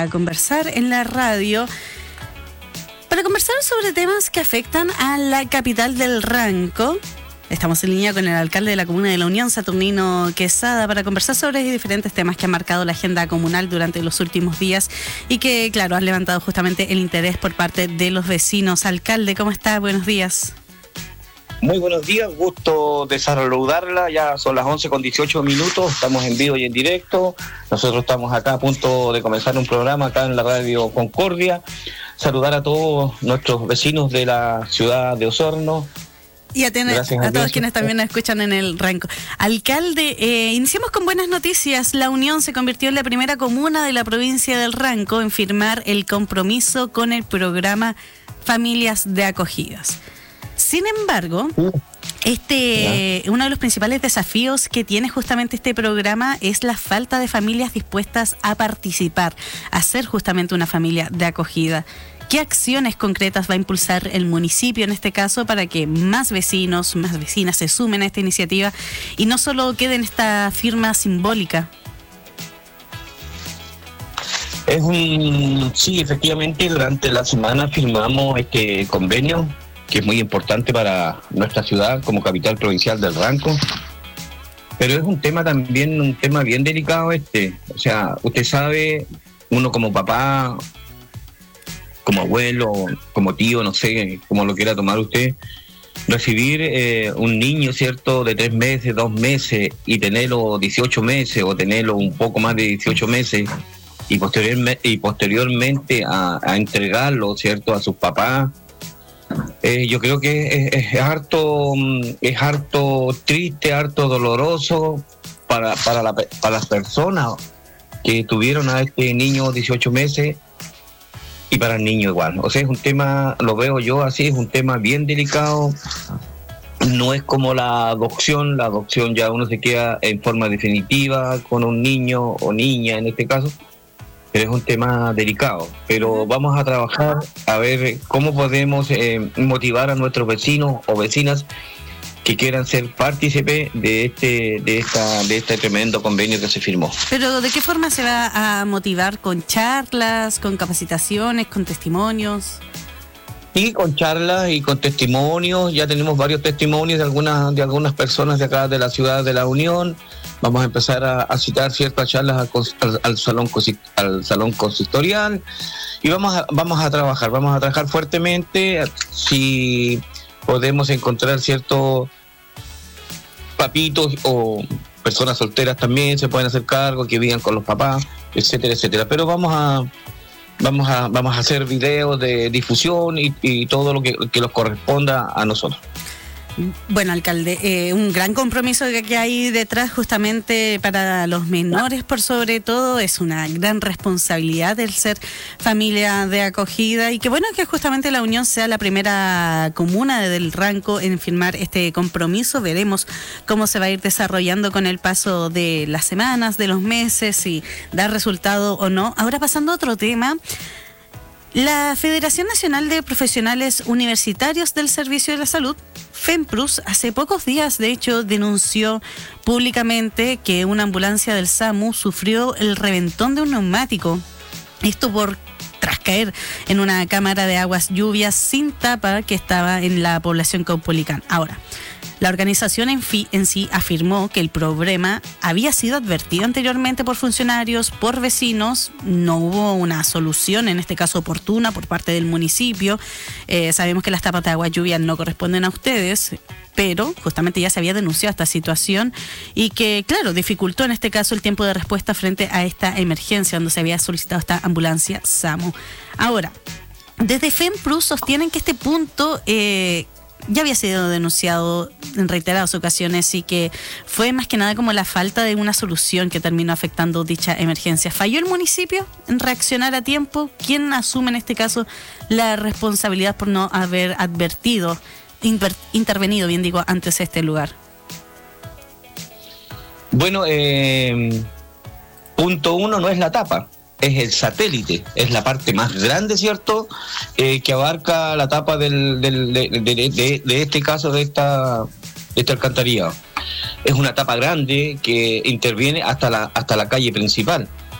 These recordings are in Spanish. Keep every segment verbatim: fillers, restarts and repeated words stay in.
a conversar en la radio para conversar sobre temas que afectan a la capital del Ranco. Estamos en línea con el alcalde de la comuna de La Unión, Saturnino Quesada, para conversar sobre diferentes temas que han marcado la agenda comunal durante los últimos días y que, claro, han levantado justamente el interés por parte de los vecinos. Alcalde, ¿cómo está? Buenos días. Muy buenos días, gusto de saludarla. Ya son las once con dieciocho minutos, estamos en vivo y en directo. Nosotros estamos acá a punto de comenzar un programa acá en la radio Concordia. Saludar a todos nuestros vecinos de la ciudad de Osorno. Y a, tener, a, a todos quienes también nos escuchan en el Ranco. Alcalde, eh, iniciamos con buenas noticias. La Unión se convirtió en la primera comuna de la provincia del Ranco en firmar el compromiso con el programa Familias de Acogidas. Sin embargo, este uno de los principales desafíos que tiene justamente este programa es la falta de familias dispuestas a participar, a ser justamente una familia de acogida. ¿Qué acciones concretas va a impulsar el municipio en este caso para que más vecinos, más vecinas se sumen a esta iniciativa y no solo quede en esta firma simbólica? Es un sí, efectivamente, durante la semana firmamos este convenio que es muy importante para nuestra ciudad como capital provincial del Ranco. Pero es un tema también, un tema bien delicado este. O sea, usted sabe, uno como papá, como abuelo, como tío, no sé cómo lo quiera tomar usted, recibir eh, un niño, ¿cierto?, de tres meses, dos meses, y tenerlo dieciocho meses, o tenerlo un poco más de dieciocho meses, y posteriormente, y posteriormente a, a entregarlo, ¿cierto?, a sus papás. Eh, yo creo que es, es harto, es harto triste, harto doloroso para, para, la, para las personas que tuvieron a este niño dieciocho meses. Y para el niño igual. O sea, es un tema, lo veo yo así, es un tema bien delicado. No es como la adopción. La adopción ya uno se queda en forma definitiva con un niño o niña en este caso. Pero es un tema delicado. Pero vamos a trabajar a ver cómo podemos eh, motivar a nuestros vecinos o vecinas que quieran ser partícipes de este de esta de este tremendo convenio que se firmó. Pero ¿de qué forma se va a motivar? ¿Con charlas, con capacitaciones, con testimonios? Sí, con charlas y con testimonios. Ya tenemos varios testimonios de algunas de algunas personas de acá de la ciudad de La Unión. Vamos a empezar a, a citar ciertas charlas al, al salón al salón consistorial y vamos a, vamos a trabajar, vamos a trabajar fuertemente. Si podemos encontrar ciertos papitos o personas solteras también se pueden hacer cargo, que vivan con los papás, etcétera, etcétera. Pero vamos a vamos a vamos a hacer videos de difusión y, y todo lo que, que nos corresponda a nosotros. Bueno, alcalde, eh, un gran compromiso que hay detrás justamente para los menores, por sobre todo, es una gran responsabilidad el ser familia de acogida y qué bueno que justamente La Unión sea la primera comuna del Ranco en firmar este compromiso. Veremos cómo se va a ir desarrollando con el paso de las semanas, de los meses, y da resultado o no. Ahora pasando a otro tema. La Federación Nacional de Profesionales Universitarios del Servicio de la Salud, FEMPRUS, hace pocos días, de hecho, denunció públicamente que una ambulancia del SAMU sufrió el reventón de un neumático. Esto por tras caer en una cámara de aguas lluvias sin tapa que estaba en la población Caupolicán. Ahora, la organización en, fi, en sí afirmó que el problema había sido advertido anteriormente por funcionarios, por vecinos. No hubo una solución, en este caso oportuna, por parte del municipio. Eh, sabemos que las tapas de agua lluvia no corresponden a ustedes, pero justamente ya se había denunciado esta situación y que, claro, dificultó en este caso el tiempo de respuesta frente a esta emergencia donde se había solicitado esta ambulancia SAMU. Ahora, desde FEMPRUS sostienen que este punto Eh, ya había sido denunciado en reiteradas ocasiones y que fue más que nada como la falta de una solución que terminó afectando dicha emergencia. ¿Falló el municipio en reaccionar a tiempo? ¿Quién asume en este caso la responsabilidad por no haber advertido, inter- intervenido, bien digo, antes este lugar? Bueno, eh, punto uno no es la tapa. Es el satélite, es la parte más grande, ¿cierto?, eh, que abarca la tapa del, del, de, de, de, de este caso, de esta, de este alcantarillado. Es una tapa grande que interviene hasta la, hasta la calle principal.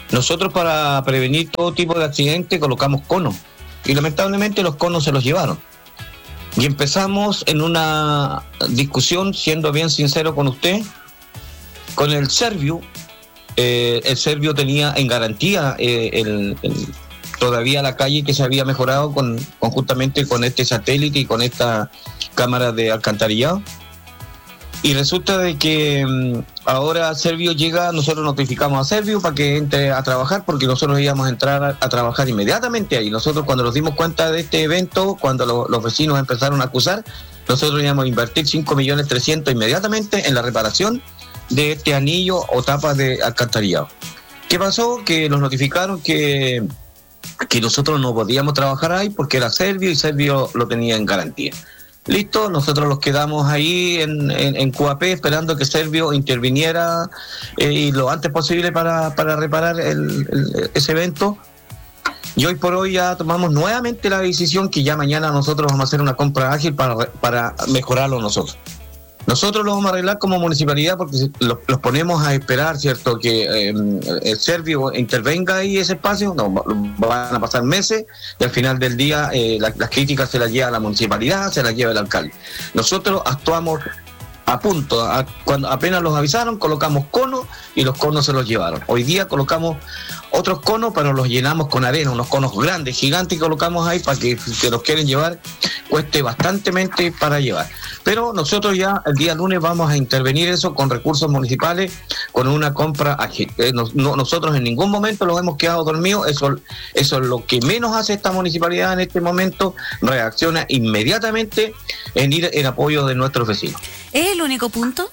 Nosotros, para prevenir todo tipo de accidentes, colocamos conos y lamentablemente los conos se los llevaron. Y empezamos en una discusión, siendo bien sincero con usted, con el Servio. Eh, el Servio tenía en garantía eh, el, el, todavía la calle, que se había mejorado con, conjuntamente con este satélite y con esta cámara de alcantarillado. Y resulta de que um, ahora Servio llega, nosotros notificamos a Servio para que entre a trabajar, porque nosotros íbamos a entrar a, a trabajar inmediatamente ahí. Nosotros, cuando nos dimos cuenta de este evento, cuando lo, los vecinos empezaron a acusar, nosotros íbamos a invertir cinco millones trescientos inmediatamente en la reparación de este anillo o tapa de alcantarillado. ¿Qué pasó? Que nos notificaron que, que nosotros no podíamos trabajar ahí porque era Servio y Servio lo tenía en garantía. Listo, nosotros los quedamos ahí en, en, en Q A P esperando que Servio interviniera eh, y lo antes posible para, para reparar el, el, ese evento. Y hoy por hoy ya tomamos nuevamente la decisión que ya mañana nosotros vamos a hacer una compra ágil para, para mejorarlo nosotros. Nosotros lo vamos a arreglar como municipalidad porque los, los ponemos a esperar, ¿cierto? Que eh, el Servio intervenga ahí ese espacio. No, van a pasar meses y al final del día eh, la, las críticas se las lleva la municipalidad, se las lleva el alcalde. Nosotros actuamos a punto. A, cuando apenas los avisaron, colocamos conos y los conos se los llevaron. Hoy día colocamos otros conos, pero los llenamos con arena, unos conos grandes, gigantes, y colocamos ahí para que, que los quieren llevar, cueste bastantemente para llevar. Pero nosotros ya el día lunes vamos a intervenir eso con recursos municipales, con una compra ágil. Eh, no, no, nosotros en ningún momento los hemos quedado dormidos. Eso, eso es lo que menos hace esta municipalidad en este momento. Reacciona inmediatamente en ir en apoyo de nuestros vecinos. ¿Es el único punto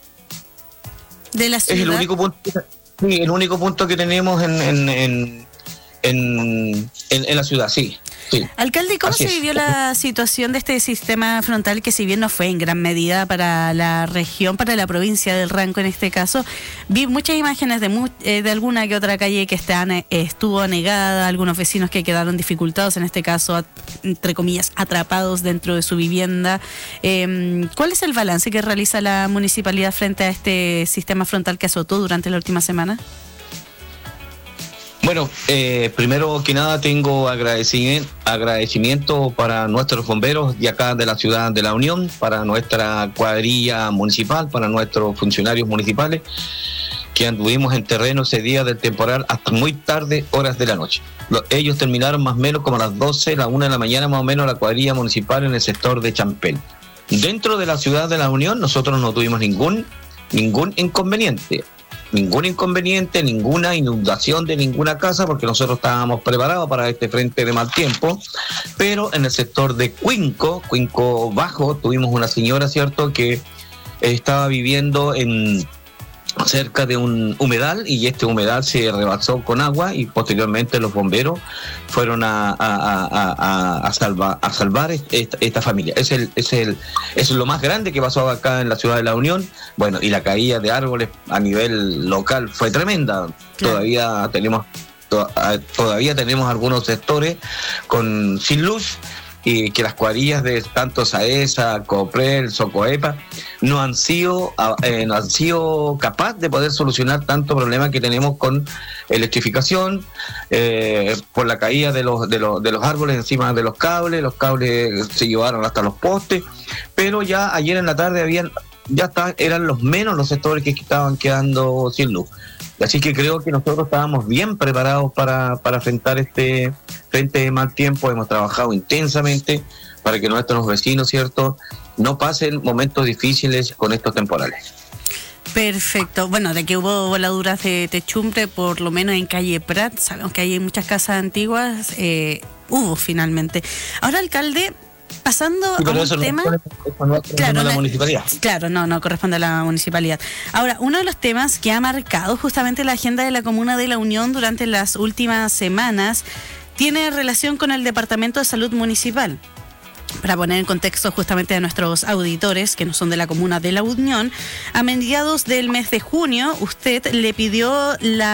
de la ciudad? Es el único punto, sí, el único punto que tenemos en, en, en, en, en, en la ciudad, sí. Sí. Alcalde, ¿cómo Así se es. vivió la situación de este sistema frontal, que si bien no fue en gran medida para la región, para la provincia del Ranco en este caso? Vi muchas imágenes de, mu- eh, de alguna que otra calle que está, eh, estuvo anegada, algunos vecinos que quedaron dificultados, en este caso, a, entre comillas, atrapados dentro de su vivienda. Eh, ¿Cuál es el balance que realiza la municipalidad frente a este sistema frontal que azotó durante la última semana? Bueno, eh, primero que nada tengo agradecimiento, agradecimiento para nuestros bomberos de acá de la ciudad de La Unión, para nuestra cuadrilla municipal, para nuestros funcionarios municipales, que anduvimos en terreno ese día del temporal hasta muy tarde, horas de la noche. Los, ellos terminaron más o menos como a las doce, la una de la mañana más o menos, la cuadrilla municipal en el sector de Champel. Dentro de la ciudad de La Unión nosotros no tuvimos ningún, ningún inconveniente. Ningún inconveniente, ninguna inundación de ninguna casa, porque nosotros estábamos preparados para este frente de mal tiempo. Pero en el sector de Cuinco, Cuinco Bajo, tuvimos una señora, ¿cierto?, que estaba viviendo en cerca de un humedal, y este humedal se rebasó con agua y posteriormente los bomberos fueron a, a, a, a, a, salva, a salvar esta, esta familia. Es el, es el, es lo más grande que pasó acá en la ciudad de La Unión. Bueno, y la caída de árboles a nivel local fue tremenda. Claro. Todavía tenemos to, todavía tenemos algunos sectores con sin luz, y que las cuadrillas de tanto SAESA, COPREL, SOCOEPA no han sido eh, no han sido capaces de poder solucionar tanto problema que tenemos con electrificación, eh, por la caída de los, de los de los árboles encima de los cables. Los cables se llevaron hasta los postes, pero ya ayer en la tarde habían ya está, eran los menos los sectores que estaban quedando sin luz. Así que creo que nosotros estábamos bien preparados para, para enfrentar este frente de mal tiempo. Hemos trabajado intensamente para que nuestros vecinos, ¿cierto?, no pasen momentos difíciles con estos temporales. Perfecto. Bueno, de que hubo voladuras de techumbre, por lo menos en calle Prat, sabemos que hay muchas casas antiguas, eh, hubo finalmente. Ahora, alcalde, pasando sí, a un eso tema... No, eso no claro, a la municipalidad. Claro, no, no corresponde a la municipalidad. Ahora, uno de los temas que ha marcado justamente la agenda de la Comuna de La Unión durante las últimas semanas tiene relación con el Departamento de Salud Municipal. Para poner en contexto justamente a nuestros auditores que no son de la Comuna de La Unión, a mediados del mes de junio usted le pidió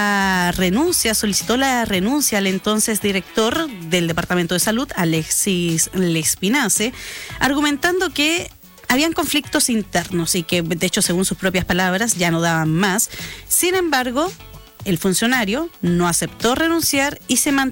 la renuncia, solicitó la renuncia al entonces director del Departamento de Salud, Alexis Lespinace, argumentando que habían conflictos internos y que, de hecho, según sus propias palabras, ya no daban más. Sin embargo, el funcionario no aceptó renunciar y se mantuvo